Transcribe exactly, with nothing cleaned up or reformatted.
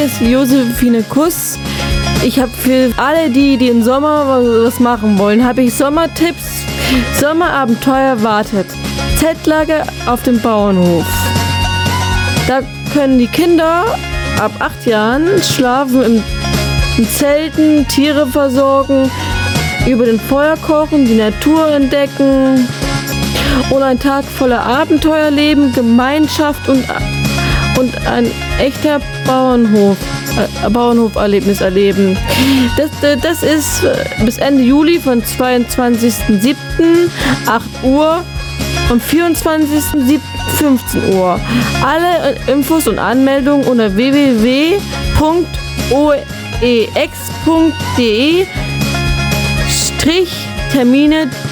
ist Josephine Kuss. Ich habe für alle die, die im Sommer was machen wollen, habe ich Sommertipps. Sommerabenteuer wartet. Zeltlager auf dem Bauernhof. Da können die Kinder ab acht Jahren schlafen im, in Zelten, Tiere versorgen, über den Feuer kochen, die Natur entdecken und ein Tag voller Abenteuer leben, Gemeinschaft und, und ein echter Bauernhof, äh, Bauernhoferlebnis erleben. Das, das ist bis Ende Juli von zweiundzwanzigsten siebten acht Uhr und vierundzwanzigsten siebten fünfzehn Uhr. Alle Infos und Anmeldungen unter w w w punkt o e x punkt d e Termine